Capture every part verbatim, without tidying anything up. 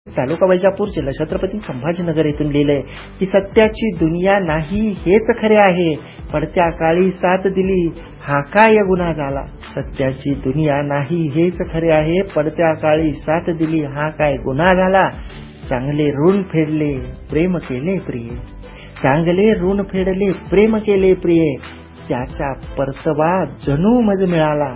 तालुका वैजापूर, जिल्हा छत्रपती संभाजीनगर येथून लिहिलंय की सत्याची दुनिया नाही हेच खरे आहे, पडत्या काळी साथ दिली हा काय गुन्हा झाला. सत्याची दुनिया नाही हेच खरे आहे, पडत्या काळी साथ दिली हा काय गुन्हा झाला. चांगले ऋण फेडले प्रेम केले प्रिय, चांगले ऋण फेडले प्रेम केले प्रिय, त्याचा परतवा जणू मज मिळाला.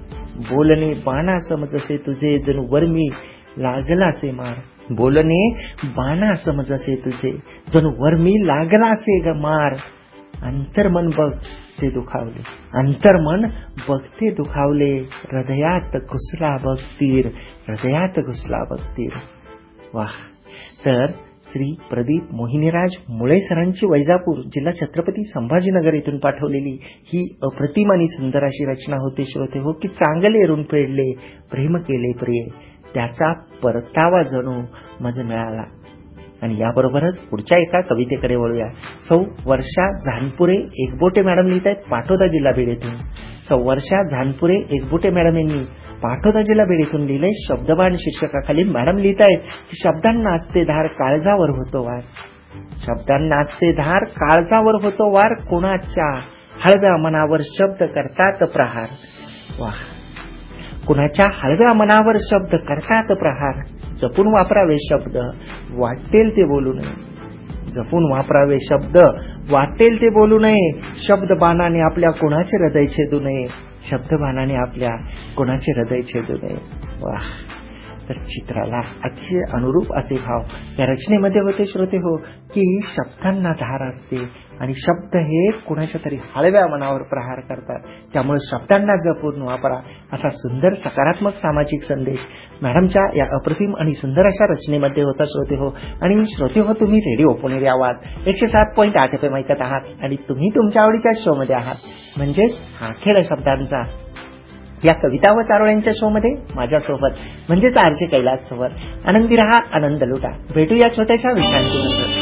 बोलणे बाणा समजसे तुझे, जणू वर्मी लागलाचे मार. बोलणे बाणा समजसे तुझे, जणू वर्मी लागलाचे ग मार. अंतर्मन बघ ते दुखावले, अंतर्मन बघते दुखावले, हृदयात घुसला बघ तीर, हृदयात घुसला बघ तीर. वाह. तर श्री प्रदीप मोहिनीराज मुळे सरांची वैजापूर, जिल्हा छत्रपती संभाजीनगर येथून पाठवलेली ही अप्रतिम आणि सुंदर अशी रचना होती श्रोते हो, की चांगले ऋण फेडले प्रेम केले प्रिय, त्याचा परतावा जणू मज मिळाला. आणि याबरोबरच पुढच्या एका कवितेकडे वळूया. सौ वर्षा झानपुरे एकबोटे मॅडम लिहित आहेत पाटोदा जिल्हा बीड येथून. सौ वर्षा झानपुरे एकबोटे मॅडम यांनी पाटोदा जिल्हा बीड येथून लिहिलंय. शब्दबाण शीर्षकाखाली मॅडम लिहित आहेत की शब्दांना असते धार काळजावर होतो वार. शब्दांना असते धार काळजावर होतो वार, कोणाच्या हळव्या मनावर शब्द करतात प्रहार. वाह. कुणाच्या हळव्या मनावर शब्द करतात प्रहार. जपून वापरावे शब्द, वाटेल ते बोलू नये. जपून वापरावे शब्द, वाटेल ते बोलू नये. शब्द बाणाने आपल्या कोणाचे हृदय छेदू नये. शब्द बाणाने आपल्या कोणाचे हृदय छेदू नये. वाह. तर चित्राला अतिशय अनुरूप असे भाव या रचनेमध्ये होते श्रोते हो, की शब्दांना धार असते आणि शब्द हे कुणाच्या तरी हळव्या मनावर प्रहार करतात. त्यामुळे शब्दांना जपून वापरा असा सुंदर सकारात्मक सामाजिक संदेश मॅडमच्या या अप्रतिम आणि सुंदर अशा रचनेमध्ये होता श्रोते हो. आणि श्रोते हो, तुम्ही रेडिओ पुणेरी आवाज एकशे सात पॉईंट आठ एफ एम ऐकत आहात आणि तुम्ही तुमच्या आवडीच्या शो मध्ये आहात, म्हणजेच हा खेळ शब्दांचा. या कविता व चारोळ्यांच्या शो मध्ये माझ्यासोबत म्हणजेच आरचे कैलास सोबत आनंदी रहा, आनंद लुटा. भेटूया छोट्याशा विश्रांतीनंतर.